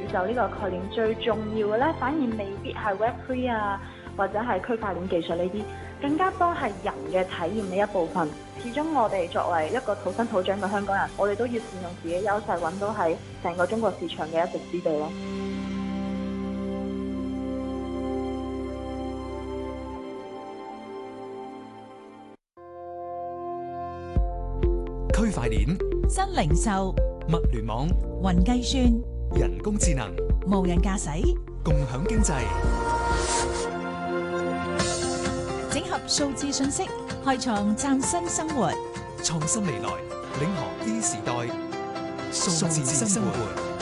受呢個概念，最重要嘅咧，反而未必係 Web3 啊，或者係區塊鏈技術呢啲，更加多係人嘅體驗嘅一部分。始終我哋作為一個土生土長嘅香港人，我哋都要善用自己優勢，揾到喺成個中國市場嘅一席之地咯。 區塊鏈、 新零售、 物聯網、 雲計算、 人工智能、 無人駕駛、 共享經濟， 整合數字信息，開創嶄新生活。 創新未來，領航 E 時代，數字生活。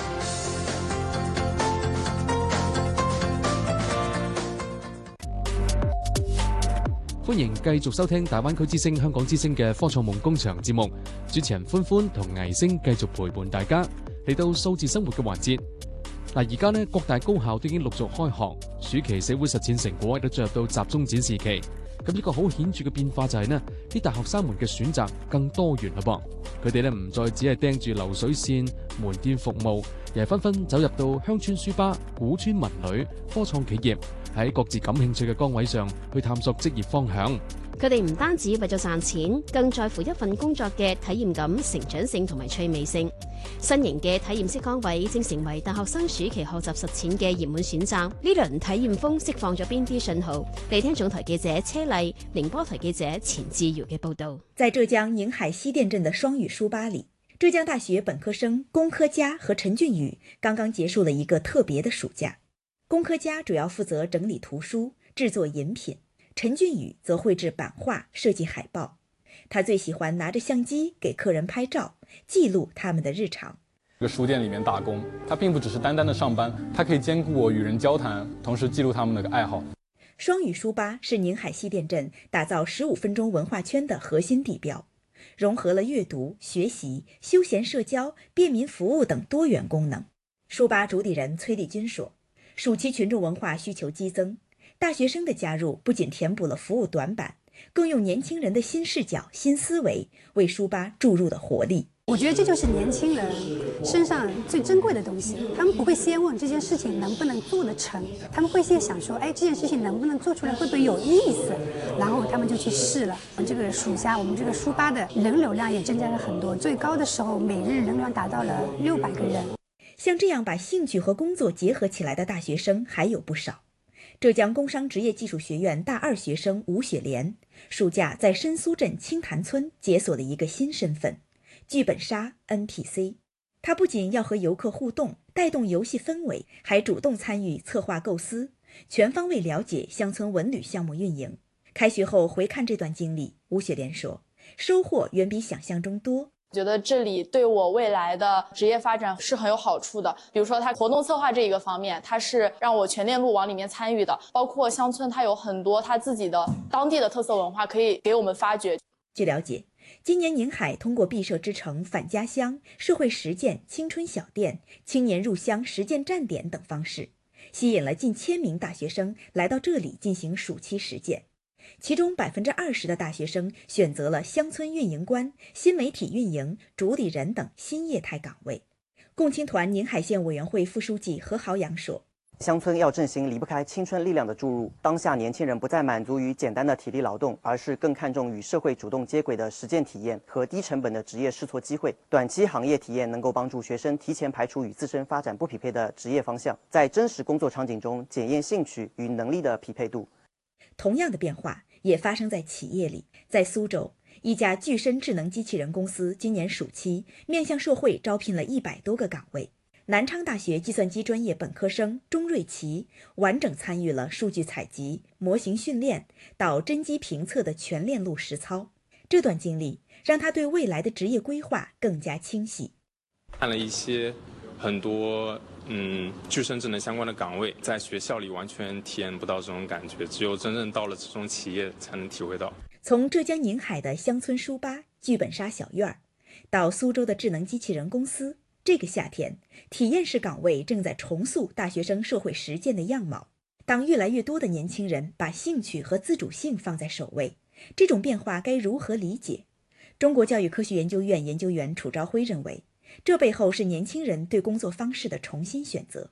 歡迎繼續收聽大灣區之聲、香港之聲嘅科創夢工場節目，主持人歡歡同倪星繼續陪伴大家嚟到數字生活嘅環節。嗱，而家呢，各大高校都已經陸續開學，暑期社會實踐成果亦都進入到集中展示期。咁一個好顯著嘅變化就係呢啲大學生們嘅選擇更多元啦噃。佢哋呢唔再只係盯住流水線、門店服務，而係紛紛走入到鄉村書吧、古村文旅、科創企業，喺各自感興趣嘅崗位上去探索職業方向。 佢哋唔單止為咗賺錢，更在乎一份工作嘅體驗感、成長性同埋趣味性。新型嘅體驗式崗位正成為大學生暑期學習實踐嘅熱門選擇。呢輪體驗風釋放咗邊啲信號？嚟聽總台記者車麗、寧波台記者錢志堯嘅報道。 在浙江寧海西澱鎮的雙語書吧裡，浙江大學本科生龔科佳和陳俊宇剛剛結束了一個特別的暑假。龔科佳主要負責整理圖書、製作飲品，陳俊宇則繪製版畫、設計海報。他最喜歡拿着相機給客人拍照，記錄他們的日常。 這個書店裡面打工，它並不只是單單的上班，它可以兼顧我與人交談，同時記錄他們的愛好。 雙語書吧是寧海西澱鎮打造15分鐘文化圈的核心地標，融合了閱讀、學習、休閒社交、便民服務等多元功能。書吧主理人崔麗君說，暑期群眾文化需求激增，大學生的加入不僅填補了服務短板，更用年輕人的新視角、新思維為書吧注入了活力。 我覺得這就是年輕人身上最珍貴的東西，他們不會先問這件事情能不能做得成，他們會先想說，哎，這件事情能不能做出來，會不會有意思，然後他們就去試了。這個暑假我們這個書吧的人流量也增加了很多，最高的時候每日人流達到了600個人。 像這樣把興趣和工作結合起來的大學生還有不少。浙江工商職業技術學院大2學生吳雪蓮，暑假在深蘇鎮青潭村解鎖了一個新身份。劇本殺 NPC， 他不僅要和遊客互動，帶動遊戲氛圍，還主動參與策劃構思，全方位了解鄉村文旅項目運營。開學後回看這段經歷，吳雪蓮說，收穫遠比想象中多。 覺得這裡對我未來的職業發展是很有好處的。比如說，它活動策劃這一個方面，它是讓我全鏈路往裡面參與的。包括鄉村，它有很多它自己的當地的特色文化可以給我們發掘。 據了解，今年寧海通過畢設之城返家鄉、社會實踐、青春小店、青年入鄉實踐站點等方式，吸引了近1000名大學生來到這裡進行暑期實踐。其中20%的大學生選擇了鄉村運營官、新媒體運營、主理人等新業態崗位。共青團寧海縣委員會副書記何豪陽說， 鄉村要振興離不開青春力量的注入，當下年輕人不再滿足於簡單的體力勞動，而是更看重與社會主動接軌的實踐體驗和低成本的職業試錯機會。短期行業體驗能夠幫助學生提前排除與自身發展不匹配的職業方向，在真實工作場景中檢驗興趣與能力的匹配度。 同樣的變化也發生在企業裡。在蘇州，一家具身智能機器人公司今年暑期面向社會招聘了100多個崗位。南昌大學計算機專業本科生鐘瑞奇完整參與了數據採集、模型訓練到真機評測的全鏈路實操。這段經歷讓他對未來的職業規劃更加清晰。 看了一些很多具身智能相關的崗位，在學校裡完全體驗不到這種感覺，只有真正到了這種企業才能體會到。 從浙江寧海的鄉村書吧、劇本殺小院到蘇州的智能機器人公司，這個夏天體驗式崗位正在重塑大學生社會實踐的樣貌。當越來越多的年輕人把興趣和自主性放在首位，這種變化該如何理解？中國教育科學研究院研究員楚朝暉認為，這背後是年輕人對工作方式的重新選擇。